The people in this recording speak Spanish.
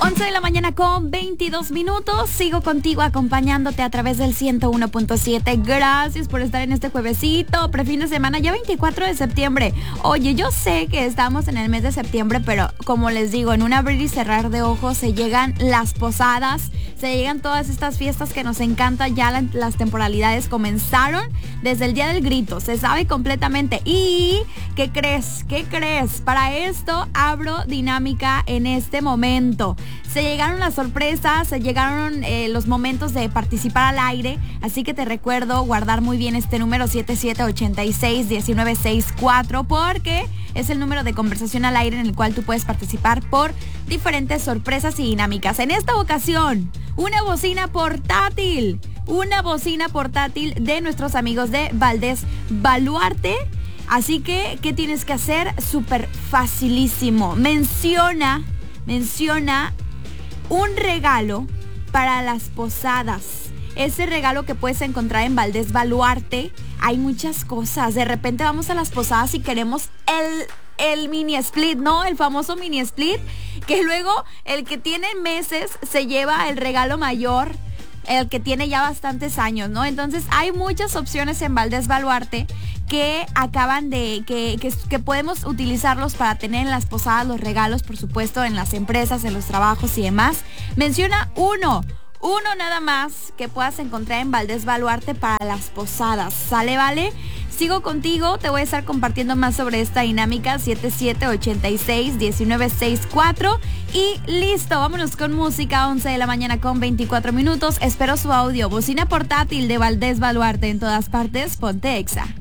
11 de la mañana con 22 minutos. Sigo contigo acompañándote a través del 101.7. Gracias por estar en este juevesito, prefin de semana, ya 24 de septiembre. Oye, yo sé que estamos en el mes de septiembre, pero como les digo, en un abrir y cerrar de ojos se llegan las posadas, se llegan todas estas fiestas que nos encantan. Ya las temporalidades comenzaron desde el Día del Grito, se sabe completamente. ¿Y qué crees? ¿Qué crees? Para esto abro dinámica en este momento. Se llegaron las sorpresas, se llegaron los momentos de participar al aire, así que te recuerdo guardar muy bien este número 7786-1964, porque es el número de conversación al aire en el cual tú puedes participar por diferentes sorpresas y dinámicas. En esta ocasión, una bocina portátil de nuestros amigos de Valdés Baluarte. Así que, ¿qué tienes que hacer? Súper facilísimo. Menciona un regalo para las posadas. Ese regalo que puedes encontrar en Valdés Baluarte. Hay muchas cosas. De repente vamos a las posadas y queremos el mini split, ¿no? El famoso mini split, que luego el que tiene meses se lleva el regalo mayor, el que tiene ya bastantes años, ¿no? Entonces hay muchas opciones en Valdés Baluarte que acaban de, que podemos utilizarlos para tener en las posadas los regalos, por supuesto, en las empresas, en los trabajos y demás. Menciona uno nada más que puedas encontrar en Valdés Baluarte para las posadas. ¿Sale, vale? Sigo contigo, te voy a estar compartiendo más sobre esta dinámica. 7786-1964. Y listo, vámonos con música. 11 de la mañana con 24 minutos. Espero su audio. Bocina portátil de Valdés Baluarte en todas partes. Ponte Exa.